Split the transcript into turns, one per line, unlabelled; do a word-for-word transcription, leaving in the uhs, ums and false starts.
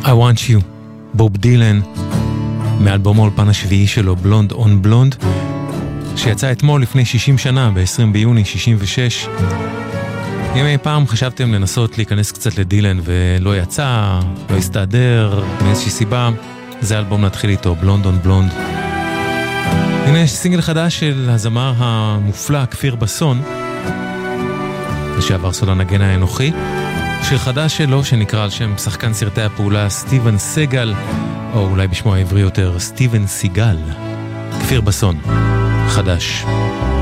I Want You, בוב דילן, מאלבום האולפן השביעי שלו, בלונד און בלונד, שיצא אתמול לפני שישים שנה, ב-עשרים ביוני שישים ושש. אם אי פעם חשבתם לנסות להיכנס קצת לדילן ולא יצא, לא הסתדר, מאיזושהי סיבה, זה אלבום להתחיל איתו, בלונד און בלונד. הנה יש סינגל חדש של הזמר המופלא כפיר בסון, לשעבר סולן הגן האנוכי, שיר חדש שלו שנקרא על שם שחקן סרטי הפעולה סטיבן סגל, או אולי בשמו העברי יותר סטיבן סיגל. כפיר בסון, חדש.